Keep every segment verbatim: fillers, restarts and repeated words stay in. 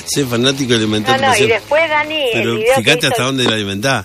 Sé fanático de alimentar. No, no, y después, Dani, pero el video fíjate que hizo hasta el... dónde la alimentás.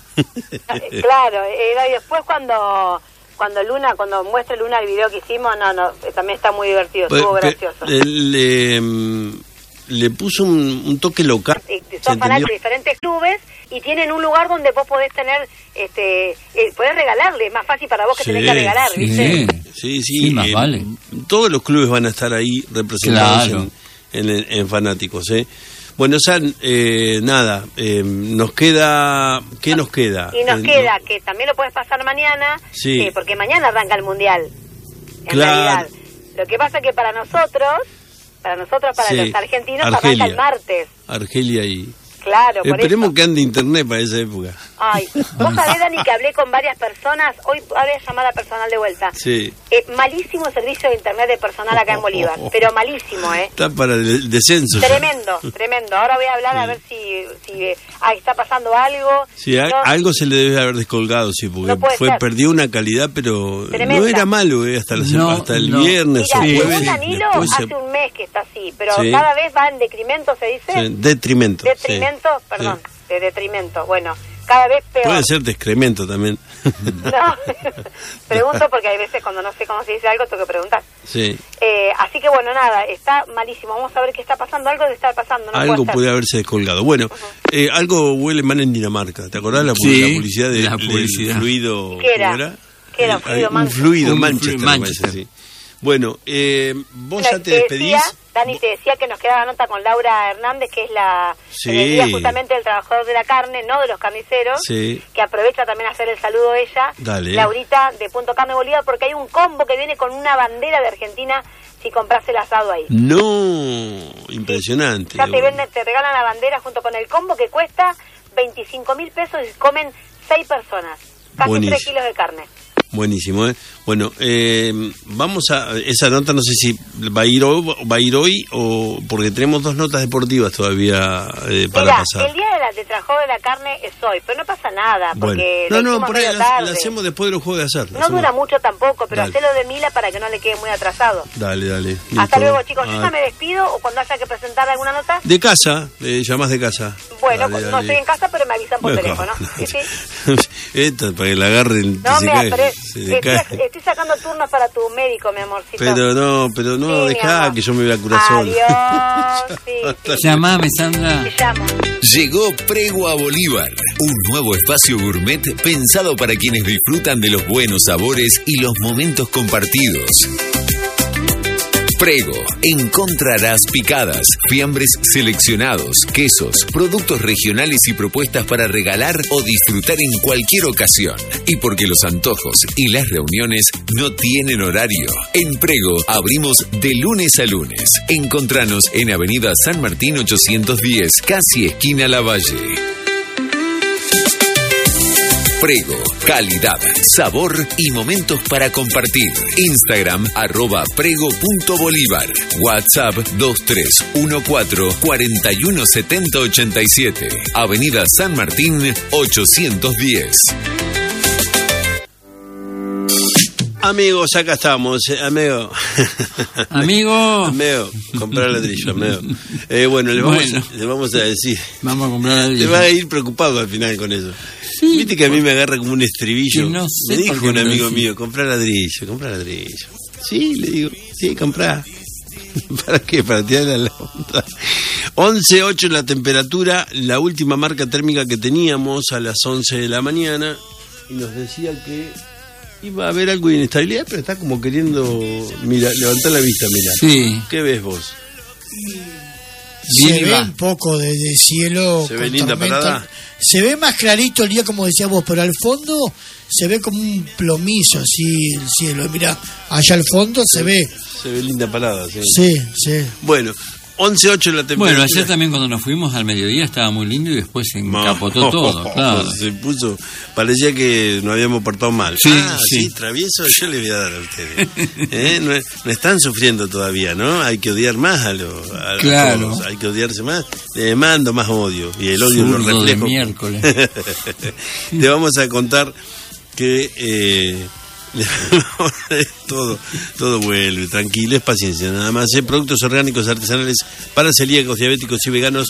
Claro, era, y después cuando cuando Luna, cuando muestra Luna el video que hicimos, no, no, también está muy divertido, pues, estuvo gracioso. Le, le, le puso un, un toque local. Son fanáticos de diferentes clubes y tienen un lugar donde vos podés tener, este, eh, podés regalarle, es más fácil para vos que sí, tenés que regalar, sí, ¿viste? Sí, sí, sí más eh, vale. Todos los clubes van a estar ahí representados claro. en, en, en fanáticos, ¿eh? Bueno, San, eh, nada, eh, nos queda, ¿qué nos queda? Y nos eh, queda no... que también lo puedes pasar mañana, sí. eh, porque mañana arranca el Mundial, en claro. realidad. Lo que pasa que para nosotros, para nosotros, para sí. los argentinos, Argelia. arranca el martes. Argelia y... Claro, por Esperemos eso. que ande internet para esa época. Ay, vos sabés, Dani, que hablé con varias personas, hoy hablé de llamada personal de vuelta. Sí. Eh, malísimo servicio de internet de personal acá en Bolívar, pero malísimo, ¿eh? Está para el descenso. Tremendo, tremendo. Ahora voy a hablar sí. a ver si, si eh, ah, está pasando algo. Sí, no, algo se le debe haber descolgado, sí, porque no fue perdió una calidad, pero tremenda. No era malo, eh, hasta, la, no, hasta el no. viernes Mira, o jueves. Según Danilo, hace se... un mes que está así, pero sí. cada vez va en decremento, ¿se dice? Sí, detrimento. Detrimento, sí. perdón, sí. de detrimento. Bueno, cada vez peor. Puede ser de excremento también. No, pregunto porque hay veces cuando no sé cómo se dice algo tengo que preguntar. Sí. Eh, así que bueno, nada, está malísimo. Vamos a ver qué está pasando. Algo debe estar pasando. No algo puede, puede haberse descolgado. Bueno, uh-huh. eh, algo huele mal en Dinamarca. ¿Te acordás la, sí, la publicidad de la publicidad. fluido? ¿Qué era? era? ¿Qué era? Un fluido, un fluido un Manchester. Fluido Manchester. Parece, sí. Bueno, eh, vos no, ya te, te despedís. decía, Dani, te decía que nos quedaba nota con Laura Hernández, que es la sí. en el día justamente del trabajador de la carne, no de los carniceros, sí. que aprovecha también a hacer el saludo a ella, Dale. Laurita de Punto Carne Bolívar, porque hay un combo que viene con una bandera de Argentina si compras el asado ahí. No, impresionante. Sí. Ya te, venden, te regalan la bandera junto con el combo que cuesta veinticinco mil pesos y comen seis personas, casi Buenísimo. tres kilos de carne. Buenísimo, ¿eh? Bueno, eh, vamos a... Esa nota no sé si va a ir hoy, va a ir hoy o... Porque tenemos dos notas deportivas todavía eh, para Mirá, pasar. el día de la, de trabajador de la carne es hoy, pero no pasa nada, porque bueno. No, lo no, por ahí la, tarde. la hacemos después de los juegos de azar. No hacemos... dura mucho tampoco, pero dale. hacelo de Mila para que no le quede muy atrasado. Dale, dale. Hasta listo. luego, chicos. Yo ah. ya me despido o cuando haya que presentar alguna nota. De casa, eh, llamás de casa. Bueno, dale, no dale. estoy en casa, pero me avisan por no, teléfono. No, ¿Sí, sí? Esto, para que la agarren. No, se me cae, apre... se le estoy, cae. estoy sacando turnos para tu médico, mi amorcito. Pero no, pero no, sí, dejá que yo me voy a curar solo. Adiós, sí, sí. Llamame, Sandra. Te llamo. Llegó Prego a Bolívar, un nuevo espacio gourmet pensado para quienes disfrutan de los buenos sabores y los momentos compartidos. Prego, encontrarás picadas, fiambres seleccionados, quesos, productos regionales y propuestas para regalar o disfrutar en cualquier ocasión. Y porque los antojos y las reuniones no tienen horario. En Prego abrimos de lunes a lunes. Encontranos en Avenida San Martín ochocientos diez, casi esquina Lavalle. Prego, calidad, sabor y momentos para compartir. Instagram, arroba prego.bolívar. WhatsApp dos tres uno cuatro, cuatro uno siete cero ocho siete. Avenida San Martín ochocientos diez. Amigos, acá estamos, eh, amigo. Amigo. Amigo, comprar ladrillo, amigo. Eh, bueno, le vamos, Bueno. le vamos a decir. Vamos a comprar Te ladrillo. va a ir preocupado al final con eso. Sí, Viste que a mí me agarra como un estribillo. que no sé me por dijo qué un me lo amigo decís. mío, comprar ladrillo, comprar ladrillo. Sí, le digo, sí, comprá. ¿Para qué? Para tirarle a la onda. once ocho la temperatura, la última marca térmica que teníamos a las once de la mañana. Y nos decía que iba a haber algo de inestabilidad, pero está como queriendo... Mira, levantar la vista, mira. Sí. ¿Qué ves vos? Se Bien, ve va. un poco de, de cielo. ¿Se con ve linda tormenta. parada? Se ve más clarito el día, como decías vos, pero al fondo se ve como un plomizo así el cielo. Mira, allá al fondo se ve. Se ve linda parada, sí. Sí, sí. Bueno, once ocho la temperatura. Bueno, ayer también cuando nos fuimos al mediodía estaba muy lindo y después se encapotó todo, claro. Se puso, parecía que nos habíamos portado mal. Sí, ah, sí, sí. travieso, yo le voy a dar a ustedes. ¿Eh? No, no están sufriendo todavía, ¿no? Hay que odiar más a los a Claro. todos, hay que odiarse más. Le mando más odio y el odio lo Zurdo de reflejo. miércoles. Te vamos a contar que eh, todo todo vuelve, tranquilo, es paciencia, nada más. ¿eh? Productos orgánicos artesanales para celíacos, diabéticos y veganos